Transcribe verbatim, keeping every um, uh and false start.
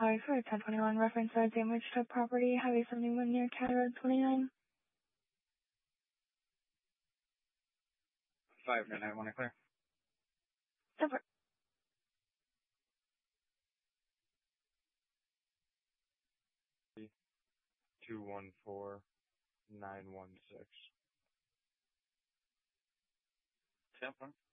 calling for a ten twenty-one reference to damage to property, Highway seventy-one near County Road twenty-nine. five nine nine one, I clear. Over. two one four nine one six. Ten one.